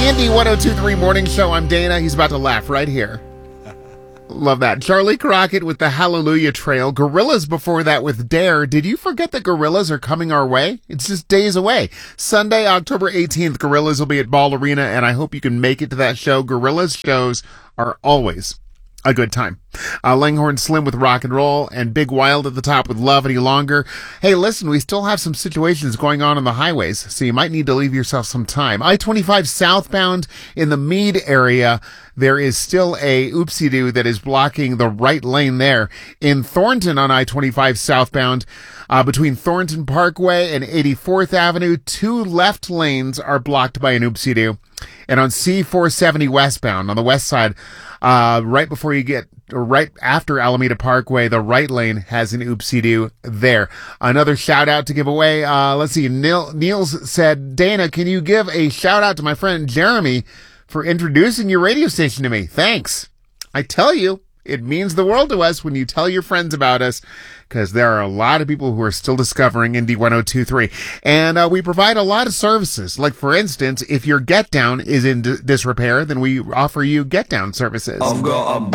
Indy 102.3 Morning Show. I'm Dana. He's about to laugh right here. Love that. Charlie Crockett with the Hallelujah Trail. Gorillaz before that with Dare. Did you forget that Gorillaz are coming our way? It's just days away. Sunday, October 18th, Gorillaz will be at Ball Arena, and I hope you can make it to that show. Gorillaz shows are always a good time. Langhorne Slim with Rock and Roll, and Big Wild at the top with Love Any Longer. Hey, listen, we still have some situations going on the highways, so you might need to leave yourself some time. I-25 southbound in the Meade area, there is still a oopsie-doo that is blocking the right lane there. In Thornton on I-25 southbound, between Thornton Parkway and 84th Avenue, 2 left lanes are blocked by an oopsie-doo. And on C-470 westbound, on the west side, right after Alameda Parkway, the right lane has an oopsie-doo there. Another shout out to give away. Let's see. Niels said, Dana, can you give a shout out to my friend Jeremy for introducing your radio station to me? Thanks. I tell you, it means the world to us when you tell your friends about us, because there are a lot of people who are still discovering Indy 102.3. And we provide a lot of services. Like, for instance, if your get down is in disrepair, then we offer you get down services.